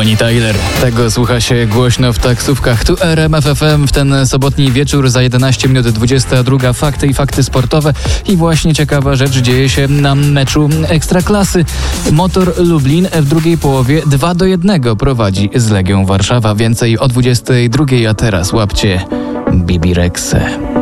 Bonnie Tyler. Tego słucha się głośno w taksówkach. Tu RMF FM w ten sobotni wieczór za 11 minut 22. Fakty i fakty sportowe. I właśnie ciekawa rzecz dzieje się na meczu Ekstraklasy. Motor Lublin w drugiej połowie 2-1 prowadzi z Legią Warszawa. Więcej o 22, a teraz łapcie Bibi Rexę.